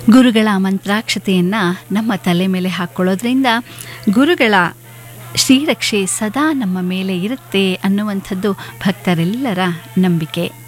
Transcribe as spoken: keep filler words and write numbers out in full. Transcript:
ಗುರುಗಳ ಮಂತ್ರಾಕ್ಷತೆಯನ್ನು ನಮ್ಮ ತಲೆ ಮೇಲೆ ಹಾಕ್ಕೊಳ್ಳೋದ್ರಿಂದ ಗುರುಗಳ ಶ್ರೀರಕ್ಷೆ ಸದಾ ನಮ್ಮ ಮೇಲೆ ಇರುತ್ತೆ ಅನ್ನುವಂಥದ್ದು ಭಕ್ತರೆಲ್ಲರ ನಂಬಿಕೆ.